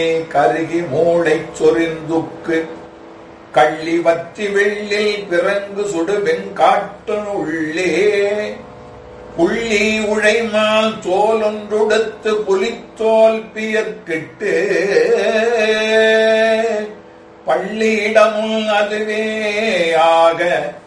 கருகி மூளை சொரிந்துக்கு கள்ளி வற்றி வெள்ளில் பிறங்கு சுடு வெண்காட்டு உள்ளே புள்ளி உழைமால் தோலொன்றொடுத்து புலித்தோல் பியற்கிட்டு பள்ளியிடமும் அதுவே ஆக